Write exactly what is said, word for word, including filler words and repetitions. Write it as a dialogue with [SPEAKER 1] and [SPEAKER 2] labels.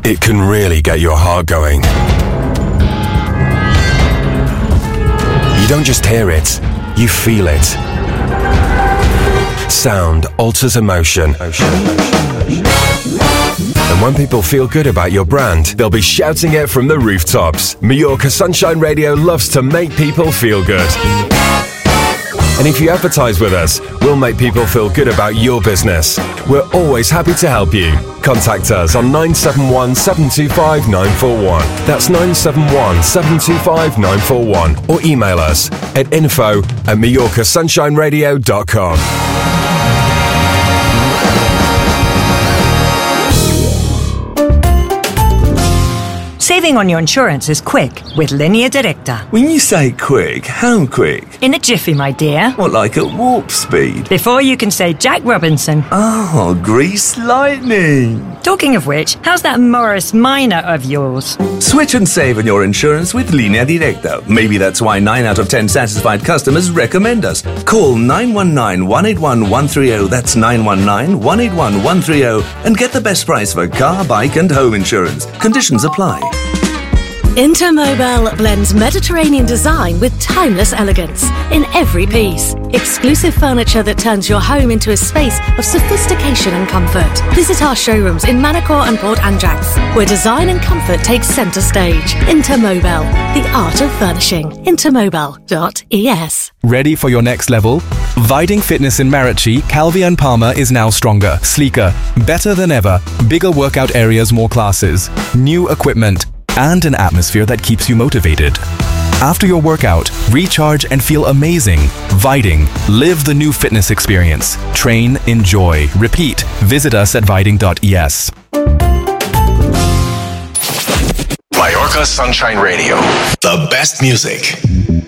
[SPEAKER 1] it can really get your heart going. You don't just hear it, you feel it. Sound alters emotion. And when people feel good about your brand, they'll be shouting it from the rooftops. Mallorca Sunshine Radio loves to make people feel good. And if you advertise with us, we'll make people feel good about your business. We're always happy to help you. Contact us on nine seven one, seven two five, nine four one. That's nine seven one, seven two five, nine four one. Or email us at info at mallorca sunshine radio dot com.
[SPEAKER 2] Saving on your insurance is quick with Línea Directa.
[SPEAKER 3] When you say quick, how quick?
[SPEAKER 2] In a jiffy, my dear.
[SPEAKER 3] What, like at warp speed?
[SPEAKER 2] Before you can say Jack Robinson.
[SPEAKER 3] Oh, grease lightning.
[SPEAKER 2] Talking of which, how's that Morris Minor of yours?
[SPEAKER 3] Switch and save on your insurance with Línea Directa. Maybe that's why nine out of ten satisfied customers recommend us. Call nine one nine, one eight one, one three zero, that's nine one nine, one eight one, one three zero, and get the best price for car, bike and home insurance. Conditions apply.
[SPEAKER 4] Intermobile blends Mediterranean design with timeless elegance in every piece. Exclusive furniture that turns your home into a space of sophistication and comfort. Visit our showrooms in Manacor and Port Anjax, where design and comfort take centre stage. Intermobile, the art of furnishing. intermobile dot e s.
[SPEAKER 5] Ready for your next level? Viding Fitness in Marachie, Calvi and Palmer is now stronger, sleeker, better than ever, bigger workout areas, more classes, new equipment, and an atmosphere that keeps you motivated. After your workout, recharge and feel amazing. Viding. Live the new fitness experience. Train, enjoy, repeat. Visit us at viding dot e s.
[SPEAKER 1] Mallorca Sunshine Radio. The best music.